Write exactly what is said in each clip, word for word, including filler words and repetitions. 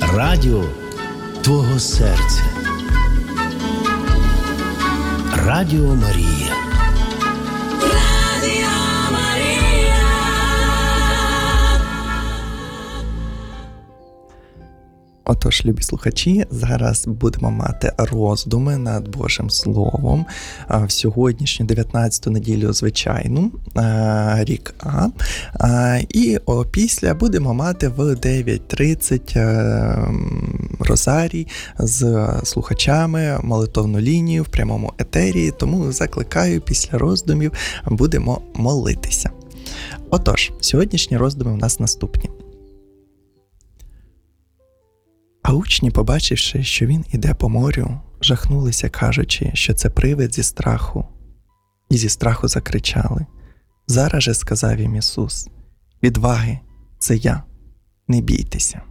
Радіо твого серця. Радіо Марія. Радіо Марія. Отож, любі слухачі, зараз будемо мати роздуми над Божим Словом в сьогоднішню дев'ятнадцяту неділю звичайну, рік А. І опісля будемо мати в дев'ять тридцять розарій з слухачами, молитовну лінію в прямому етері, тому закликаю, після роздумів будемо молитися. Отож, сьогоднішні роздуми у нас наступні. А учні, побачивши, що він іде по морю, жахнулися, кажучи, що це привид зі страху. І зі страху закричали. Зараз же сказав їм Ісус: «Відваги, це я, не бійтеся».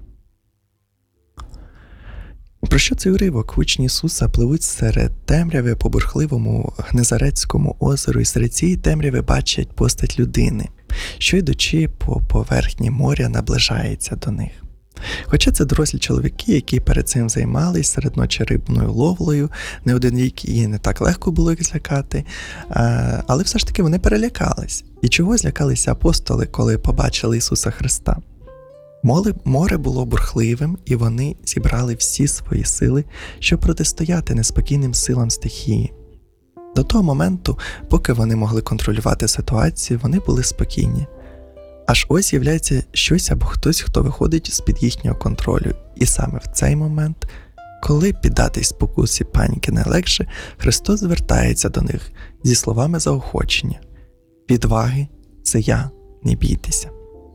Про що цей уривок? Учні Ісуса пливуть серед темряви по бурхливому Гнезарецькому озеру, і серед цієї темряви бачать постать людини, що, йдучи по поверхні моря, наближається до них. Хоча це дорослі чоловіки, які перед цим займались серед ночі рибною ловлею, не один рік і не так легко було їх злякати, але все ж таки вони перелякались. І чого злякалися апостоли, коли побачили Ісуса Христа? Море було бурхливим, і вони зібрали всі свої сили, щоб протистояти неспокійним силам стихії. До того моменту, поки вони могли контролювати ситуацію, вони були спокійні. Аж ось з'являється щось або хтось, хто виходить з-під їхнього контролю. І саме в цей момент, коли піддатись спокусі паніки найлегше, Христос звертається до них зі словами заохочення: «Відваги, це я, не бійтеся».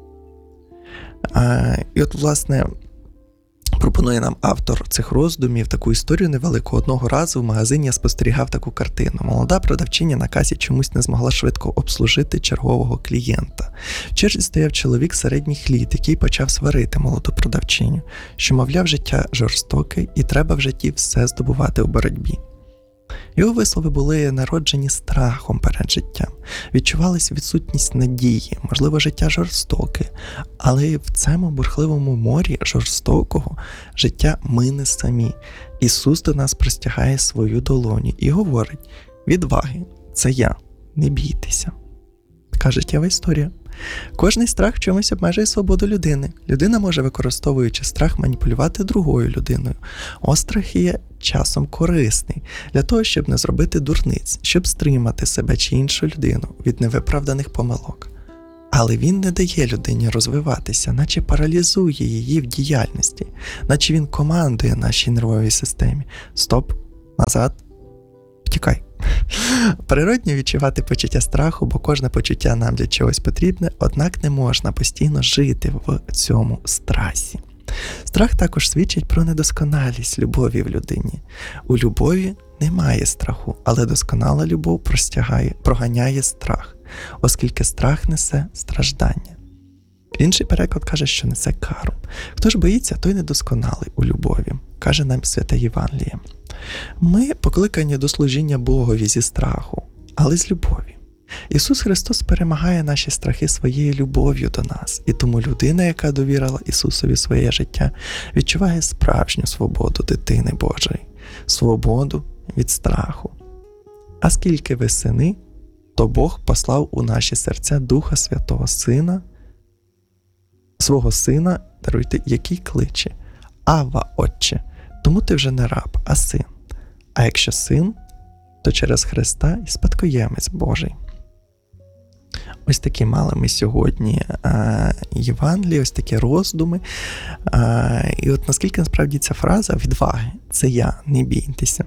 А, і от, власне, пропонує нам автор цих роздумів таку історію невелику. Одного разу в магазині я спостерігав таку картину. Молода продавчиня на касі чомусь не змогла швидко обслужити чергового клієнта. В черзі стояв чоловік середніх літ, який почав сварити молоду продавчиню, що, мовляв, життя жорстоке і треба в житті все здобувати у боротьбі. Його вислови були народжені страхом перед життям. Відчувалась відсутність надії, можливо, життя жорстоке, але в цьому бурхливому морі жорстокого життя ми не самі. Ісус до нас простягає свою долоню і говорить: «Відваги, це я, не бійтеся». Така життєва історія. Кожний страх в чомусь обмежує свободу людини. Людина може, використовуючи страх, маніпулювати другою людиною. Острах є часом корисний для того, щоб не зробити дурниць, щоб стримати себе чи іншу людину від невиправданих помилок. Але він не дає людині розвиватися, наче паралізує її в діяльності, наче він командує нашій нервовій системі. Стоп, назад, втікай. Природньо відчувати почуття страху, бо кожне почуття нам для чогось потрібне, однак не можна постійно жити в цьому страсі. Страх також свідчить про недосконалість любові в людині. У любові немає страху, але досконала любов простягає, проганяє страх, оскільки страх несе страждання. Інший переклад каже, що несе кару. Хто ж боїться, той недосконалий у любові, каже нам Святе Євангеліє. Ми покликані до служіння Богові зі страху, але з любові. Ісус Христос перемагає наші страхи своєю любов'ю до нас, і тому людина, яка довірила Ісусові своє життя, відчуває справжню свободу дитини Божої, свободу від страху. А скільки ви сини, то Бог послав у наші серця Духа Святого Сина, свого Сина, даруйте, який кличе: «Авва, Отче». Тому ти вже не раб, а син. А якщо син, то через Христа і спадкоємець Божий. Ось такі мали ми сьогодні е, Євангелії, ось такі роздуми. Е, і от наскільки насправді ця фраза «відваги, це я, не бійтеся»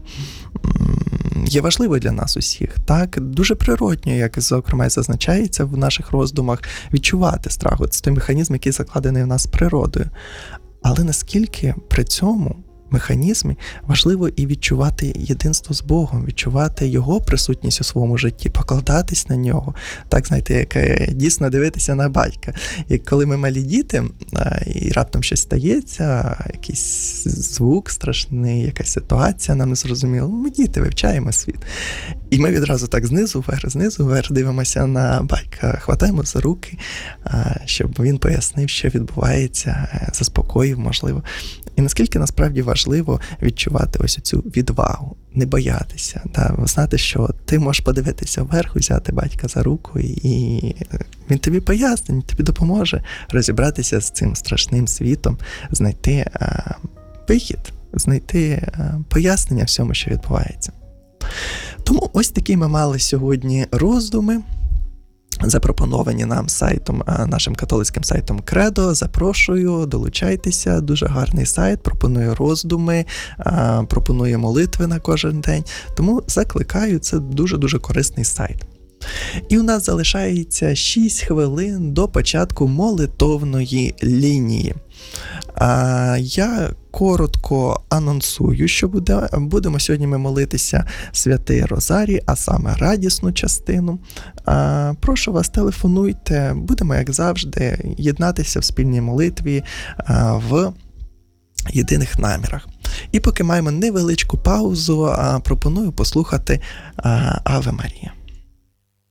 є важливою для нас усіх. Так, дуже природньо, як, зокрема, і зазначається в наших роздумах, відчувати страх. Це той механізм, який закладений в нас природою. Але наскільки при цьому механізмі важливо і відчувати єдинство з Богом, відчувати Його присутність у своєму житті, покладатись на Нього. Так, знаєте, як е, дійсно дивитися на батька. І коли ми малі діти, е, і раптом щось стається, якийсь звук страшний, якась ситуація нам не зрозуміла, ми діти, вивчаємо світ. І ми відразу так знизу вверх, знизу вверх дивимося на батька, хватаємо за руки, е, щоб він пояснив, що відбувається, е, заспокоїв, можливо. І наскільки насправді важливо відчувати ось цю відвагу, не боятися, да, знати, що ти можеш подивитися вверх, взяти батька за руку, і він тобі пояснить, він тобі допоможе розібратися з цим страшним світом, знайти а, вихід, знайти а, пояснення всьому, що відбувається. Тому ось такі ми мали сьогодні роздуми, запропоновані нам сайтом, нашим католицьким сайтом Кредо. Запрошую, долучайтеся, дуже гарний сайт, пропонує роздуми, пропонує молитви на кожен день, тому закликаю, це дуже-дуже корисний сайт. І у нас залишається шість хвилин до початку молитовної лінії. А, я коротко анонсую, що буде. Будемо сьогодні ми молитися Святий Розарій, а саме радісну частину. А, прошу вас, телефонуйте, будемо, як завжди, єднатися в спільній молитві а, в єдиних намірах. І поки маємо невеличку паузу, а, пропоную послухати а, Аве Марія.